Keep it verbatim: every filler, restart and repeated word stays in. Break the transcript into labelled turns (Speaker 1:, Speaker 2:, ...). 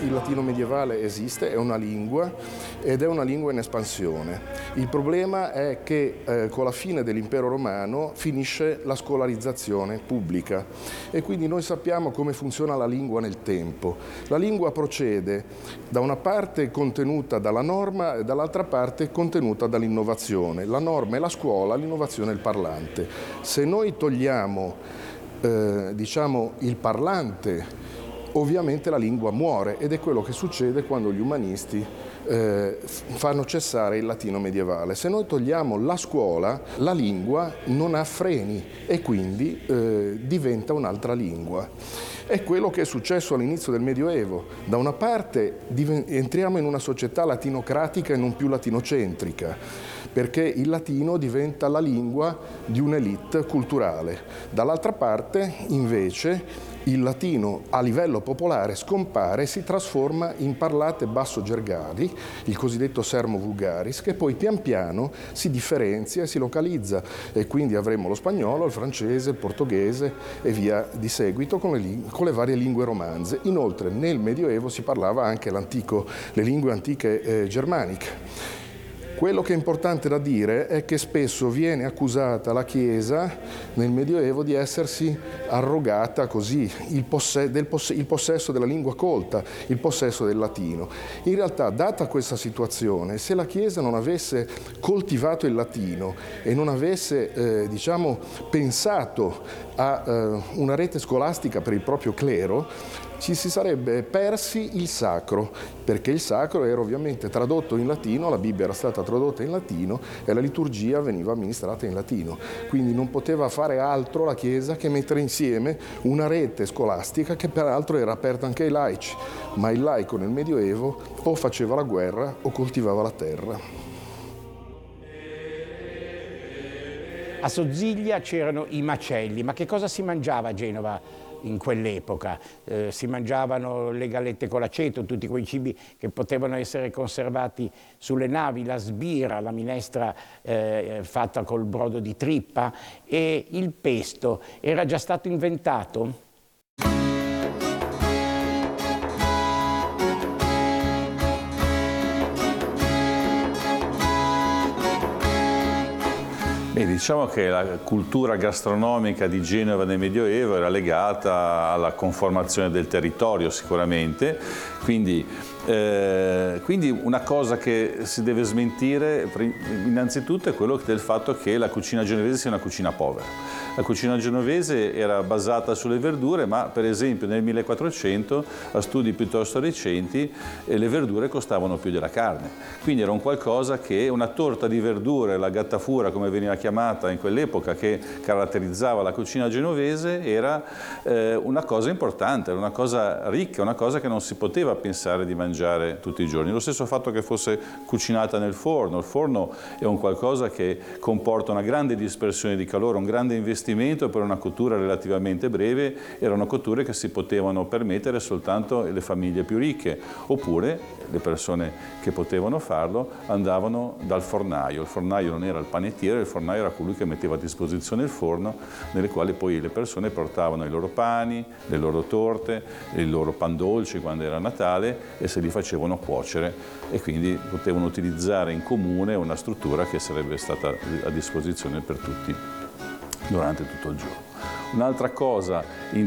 Speaker 1: il latino medievale esiste, è una lingua ed è una lingua in espansione. Il problema è che eh, con la fine dell'impero romano finisce la scolarizzazione pubblica e quindi noi sappiamo come funziona la lingua nel tempo. La lingua procede da una parte contenuta dalla norma e dall'altra parte contenuta dall'innovazione. La norma è la scuola, l'innovazione è il parlante. Se noi togliamo eh, diciamo, il parlante, ovviamente la lingua muore ed è quello che succede quando gli umanisti eh, fanno cessare il latino medievale. Se noi togliamo la scuola, la lingua non ha freni e quindi eh, diventa un'altra lingua. È quello che è successo all'inizio del Medioevo. Da una parte entriamo in una società latinocratica e non più latinocentrica, perché il latino diventa la lingua di un'elite culturale. Dall'altra parte, invece, il latino a livello popolare scompare e si trasforma in parlate basso-gergali, il cosiddetto sermo vulgaris, che poi pian piano si differenzia e si localizza e quindi avremo lo spagnolo, il francese, il portoghese e via di seguito con le, con le varie lingue romanze. Inoltre nel Medioevo si parlava anche l'antico, le lingue antiche eh, germaniche. Quello che è importante da dire è che spesso viene accusata la Chiesa nel Medioevo di essersi arrogata così il, posse- del posse- il possesso della lingua colta, il possesso del latino. In realtà, data questa situazione, se la Chiesa non avesse coltivato il latino e non avesse eh, diciamo, pensato a eh, una rete scolastica per il proprio clero, ci si sarebbe persi il sacro, perché il sacro era ovviamente tradotto in latino, la Bibbia era stata tradotta in latino e la liturgia veniva amministrata in latino. Quindi non poteva fare altro la Chiesa che mettere insieme una rete scolastica che peraltro era aperta anche ai laici, ma il laico nel Medioevo o faceva la guerra o coltivava la terra.
Speaker 2: A Sozziglia c'erano i macelli, ma che cosa si mangiava a Genova in quell'epoca? Eh, si mangiavano le gallette con l'aceto, tutti quei cibi che potevano essere conservati sulle navi, la sbira, la minestra eh, fatta col brodo di trippa, e il pesto era già stato inventato?
Speaker 3: Beh, diciamo che la cultura gastronomica di Genova nel Medioevo era legata alla conformazione del territorio sicuramente, quindi, eh, quindi una cosa che si deve smentire innanzitutto è quello del fatto che la cucina genovese sia una cucina povera. La cucina genovese era basata sulle verdure, ma per esempio nel millequattrocento, a studi piuttosto recenti, le verdure costavano più della carne. Quindi era un qualcosa che, una torta di verdure, la gattafura come veniva chiamata in quell'epoca, che caratterizzava la cucina genovese, era eh, una cosa importante, era una cosa ricca, una cosa che non si poteva pensare di mangiare tutti i giorni. Lo stesso fatto che fosse cucinata nel forno. Il forno è un qualcosa che comporta una grande dispersione di calore, un grande investimento per una cottura relativamente breve. Erano cotture che si potevano permettere soltanto le famiglie più ricche, oppure le persone che potevano farlo andavano dal fornaio. Il fornaio non era il panettiere, il fornaio era colui che metteva a disposizione il forno, nelle quali poi le persone portavano i loro pani, le loro torte, i loro pan dolci quando era Natale, e se li facevano cuocere, e quindi potevano utilizzare in comune una struttura che sarebbe stata a disposizione per tutti durante tutto il giorno. Un'altra cosa